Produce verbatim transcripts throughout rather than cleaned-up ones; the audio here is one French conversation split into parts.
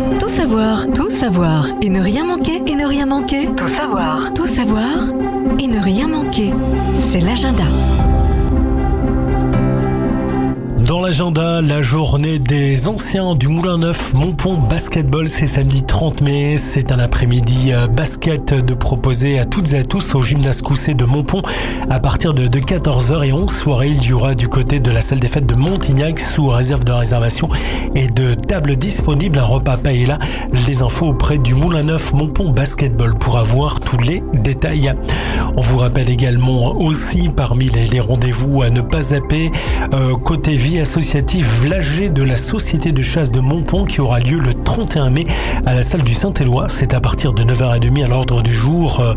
Tout savoir, tout savoir et ne rien manquer, et ne rien manquer. Tout savoir, tout savoir et ne rien manquer. C'est l'agenda. Dans l'agenda, la journée des anciens du Moulin Neuf Montpont Basketball, c'est samedi trente mai. C'est un après-midi basket de proposer à toutes et à tous au gymnase Cousset de Montpont à partir de, de quatorze heures et onze soirées. Il y aura du côté de la salle des fêtes de Montignac sous réserve de réservation et de table disponible. Un repas paye là. Les infos auprès du Moulin Neuf Montpont Basketball pour avoir tous les détails. On vous rappelle également aussi parmi les, les rendez-vous à ne pas zapper, euh, côté vie associative, l'A G de la Société de chasse de Montpont qui aura lieu le trente et un mai à la salle du Saint-Éloi. C'est à partir de neuf heures trente à l'ordre du jour. Euh,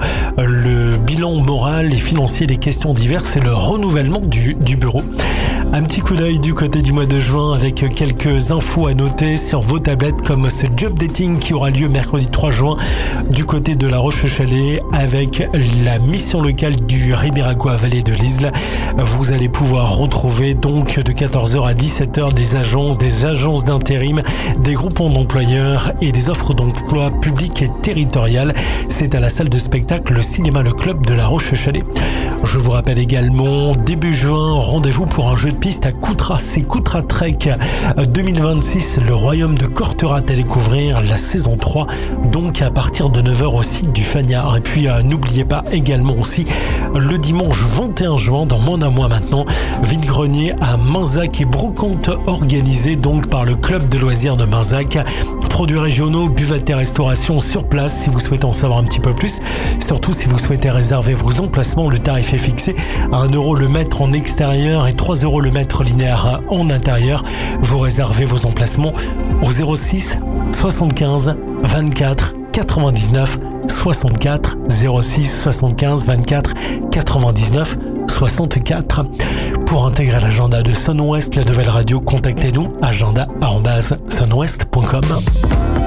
le bilan moral et financier, les questions diverses et le renouvellement du, du bureau. Un petit coup d'œil du côté du mois de juin avec quelques infos à noter sur vos tablettes comme ce job dating qui aura lieu mercredi trois juin du côté de la Roche-Chalais avec la mission locale du Ribéracois Vallée de l'Isle. Vous allez pouvoir retrouver donc de quatorze heures à dix-sept heures des agences, des agences d'intérim, des groupements d'employeurs et des offres d'emploi publiques et territoriales. C'est à la salle de spectacle Le Cinéma Le Club de la Roche-Chalais. Je vous rappelle également, début juin, rendez-vous pour un jeu de piste à Coutras. C'est Coutras Trek deux mille vingt-six, le royaume de Corterat à découvrir, la saison trois, donc à partir de neuf heures au site du Faniard. Et puis euh, n'oubliez pas également aussi le dimanche vingt et un juin, dans moins d'un mois maintenant, vide-grenier à Minzac et brocante organisée donc par le club de loisirs de Minzac. Produits régionaux, buvette et restauration sur place si vous souhaitez en savoir un petit peu plus. Surtout si vous souhaitez réserver vos emplacements, le tarif est fixé à un euro le mètre en extérieur et trois euros le mètre linéaire en intérieur. Vous réservez vos emplacements au zéro six soixante-quinze vingt-quatre quatre-vingt-dix-neuf soixante-quatre, zéro six soixante-quinze vingt-quatre quatre-vingt-dix-neuf soixante-quatre. Pour intégrer l'agenda de Sun West, la nouvelle radio, contactez-nous agenda arobase sunwest point com.